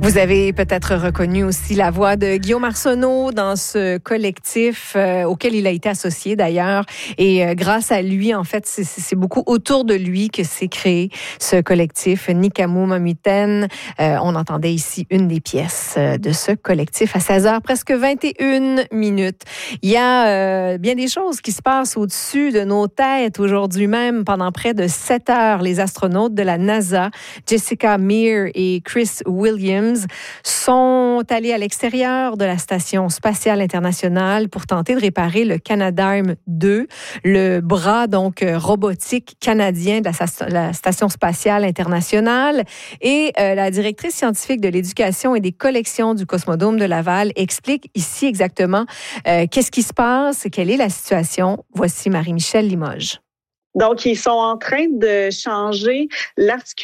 Vous avez peut-être reconnu aussi la voix de Guillaume Arsenault dans ce collectif auquel il a été associé d'ailleurs. Et grâce à lui, en fait, c'est beaucoup autour de lui que s'est créé ce collectif Nikamu Mamuten. On entendait ici une des pièces de ce collectif à 16h, presque 21 minutes. Il y a bien des choses qui se passent au-dessus de nos têtes aujourd'hui même. Pendant près de 7 heures, les astronautes de la NASA, Jessica Meir et Chris Williams, sont allés à l'extérieur de la Station spatiale internationale pour tenter de réparer le Canadarm2, le bras donc robotique canadien de la Station spatiale internationale. Et la directrice scientifique de l'éducation et des collections du Cosmodome de Laval explique ici exactement qu'est-ce qui se passe, quelle est la situation. Voici Marie-Michèle Limoges. Donc, ils sont en train de changer l'articulation